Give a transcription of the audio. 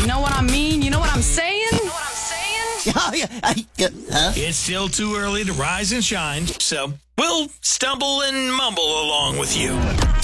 You know what I mean? You know what I'm saying? Oh, yeah. Huh? It's still too early to rise and shine, so we'll stumble and mumble along with you.